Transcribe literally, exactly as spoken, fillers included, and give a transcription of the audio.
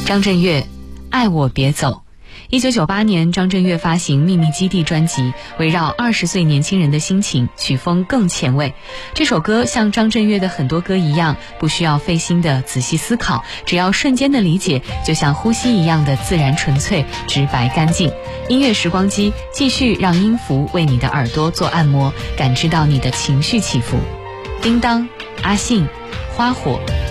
张震岳，爱我别走。一九九八年，张震岳发行《秘密基地》专辑，围绕二十岁年轻人的心情，曲风更前卫。这首歌像张震岳的很多歌一样，不需要费心的仔细思考，只要瞬间的理解，就像呼吸一样的自然纯粹、直白干净。音乐时光机继续让音符为你的耳朵做按摩，感知到你的情绪起伏。叮当、阿信、花火、